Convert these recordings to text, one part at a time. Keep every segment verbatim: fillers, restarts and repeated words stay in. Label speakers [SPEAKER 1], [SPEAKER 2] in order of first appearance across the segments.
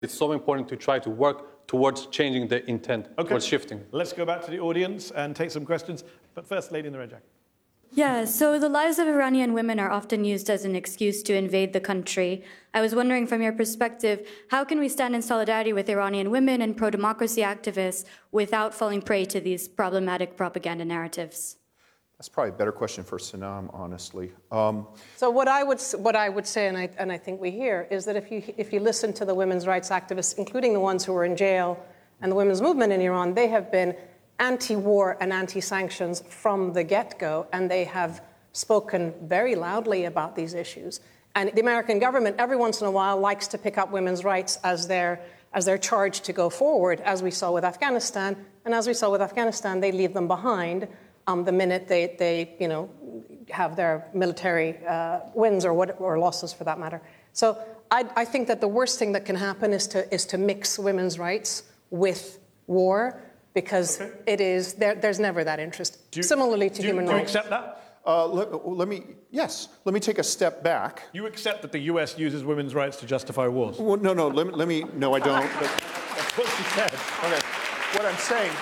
[SPEAKER 1] It's so important to try to work towards changing the intent,
[SPEAKER 2] okay.
[SPEAKER 1] towards shifting.
[SPEAKER 2] Let's go back to the audience and take some questions. But first, lady in the red jacket.
[SPEAKER 3] Yeah, so the lives of Iranian women are often used as an excuse to invade the country. I was wondering, from your perspective, how can we stand in solidarity with Iranian women and pro-democracy activists without falling prey to these problematic propaganda narratives?
[SPEAKER 4] That's probably a better question for Sanam, honestly. Um,
[SPEAKER 5] so what I would what I would say, and I and I think we hear, is that if you if you listen to the women's rights activists, including the ones who are in jail, and the women's movement in Iran, they have been anti-war and anti-sanctions from the get-go, and they have spoken very loudly about these issues. And the American government, every once in a while, likes to pick up women's rights as their as their charge to go forward, as we saw with Afghanistan. And as we saw with Afghanistan, they leave them behind um, the minute they, they, you know, have their military uh, wins or what or losses, for that matter. So I, I think that the worst thing that can happen is to is to mix women's rights with war. Because okay. it is, there, there's never that interest, you, similarly to
[SPEAKER 2] do,
[SPEAKER 5] human
[SPEAKER 2] do
[SPEAKER 5] rights.
[SPEAKER 2] Do you accept that?
[SPEAKER 4] Uh, let, let me, yes, let me take a step back.
[SPEAKER 2] You accept that the U S uses women's rights to justify wars?
[SPEAKER 4] Well, no, no, let me, let me no, I don't. But,
[SPEAKER 2] that's what she said.
[SPEAKER 4] Okay, what I'm saying,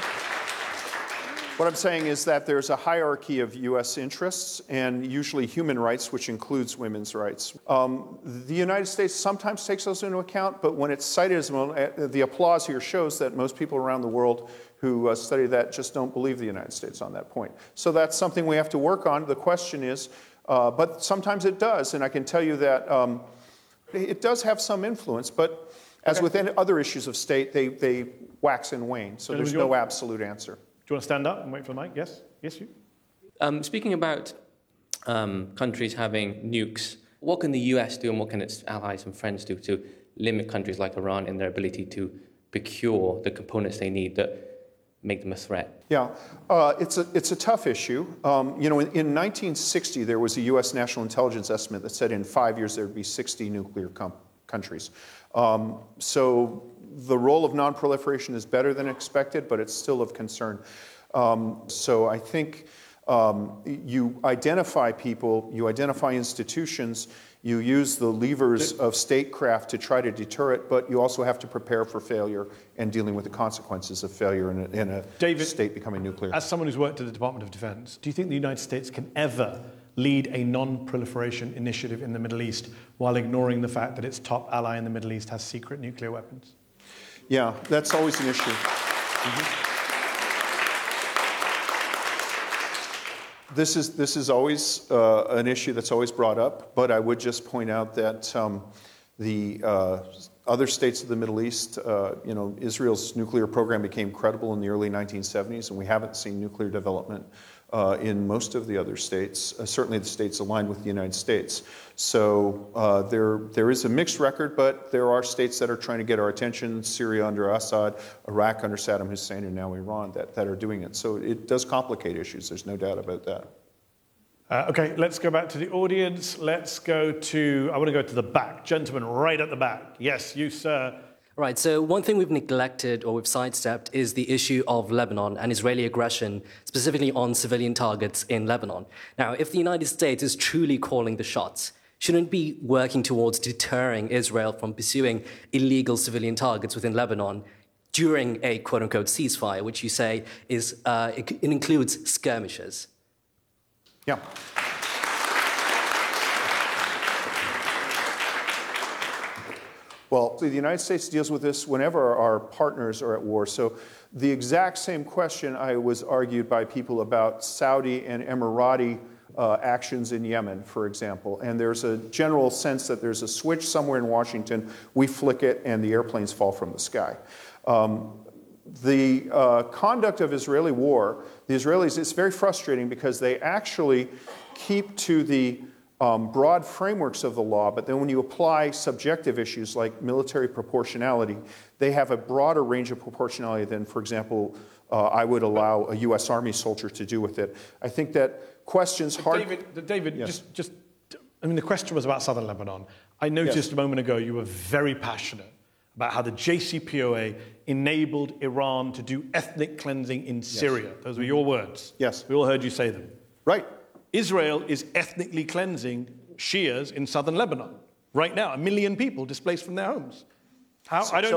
[SPEAKER 4] what I'm saying is that there's a hierarchy of U S interests and usually human rights, which includes women's rights. Um, the United States sometimes takes those into account, but when it's cited as, the applause here shows that most people around the world who uh, study that just don't believe the United States on that point. So that's something we have to work on. The question is, uh, but sometimes it does, and I can tell you that um, it does have some influence, but as okay. with any other issues of state, they, they wax and wane, so there's no absolute answer.
[SPEAKER 2] Do you want to stand up and wait for the mic? Yes? Yes, you?
[SPEAKER 6] Um, speaking about um, countries having nukes, what can the U S do and what can its allies and friends do to limit countries like Iran in their ability to procure the components they need that make them a threat?
[SPEAKER 4] Yeah, uh, it's a it's a tough issue. Um, you know, in, in nineteen sixty, there was a U S national intelligence estimate that said in five years there would be sixty nuclear com- countries. Um, so the role of non-proliferation is better than expected, but it's still of concern. Um, so I think um, you identify people, you identify institutions, you use the levers of statecraft to try to deter it, but you also have to prepare for failure and dealing with the consequences of failure in a, in a
[SPEAKER 2] David,
[SPEAKER 4] state becoming nuclear.
[SPEAKER 2] As someone who's worked at the Department of Defense, do you think the United States can ever lead a non-proliferation initiative in the Middle East while ignoring the fact that its top ally in the Middle East has secret nuclear weapons?
[SPEAKER 4] Yeah, that's always an issue. Mm-hmm. This is this is always uh, an issue that's always brought up, but I would just point out that um, the uh, other states of the Middle East, uh, you know, Israel's nuclear program became credible in the early nineteen seventies, and we haven't seen nuclear development uh, in most of the other states, uh, certainly the states aligned with the United States. So uh, there there is a mixed record, but there are states that are trying to get our attention, Syria under Assad, Iraq under Saddam Hussein, and now Iran, that, that are doing it. So it does complicate issues, there's no doubt about that.
[SPEAKER 2] Uh, okay, let's go back to the audience. Let's go to, I want to go to the back. Gentleman right at the back. Yes, you, sir.
[SPEAKER 7] Right, so one thing we've neglected or we've sidestepped is the issue of Lebanon and Israeli aggression, specifically on civilian targets in Lebanon. Now, if the United States is truly calling the shots, shouldn't it be working towards deterring Israel from pursuing illegal civilian targets within Lebanon during a quote-unquote ceasefire, which you say is uh, it, it includes skirmishes?
[SPEAKER 4] Yeah. Well, the United States deals with this whenever our partners are at war. So the exact same question I was argued by people about Saudi and Emirati uh, actions in Yemen, for example. And there's a general sense that there's a switch somewhere in Washington, we flick it, and the airplanes fall from the sky. Um, the uh, conduct of Israeli war, the Israelis, it's very frustrating because they actually keep to the Um, broad frameworks of the law, but then when you apply subjective issues like military proportionality, they have a broader range of proportionality than, for example, uh, I would allow a U S Army soldier to do with it. I think that questions
[SPEAKER 2] but
[SPEAKER 4] hard...
[SPEAKER 2] David, David
[SPEAKER 4] yes.
[SPEAKER 2] just, just, I mean, the question was about southern Lebanon. I noticed yes. a moment ago you were very passionate about how the J C P O A enabled Iran to do ethnic cleansing in yes. Syria. Those were your words.
[SPEAKER 4] Yes.
[SPEAKER 2] We all heard you say them.
[SPEAKER 4] Right.
[SPEAKER 2] Israel is ethnically cleansing Shias in southern Lebanon right now. A million people displaced from their homes. How?
[SPEAKER 4] So,
[SPEAKER 2] I don't.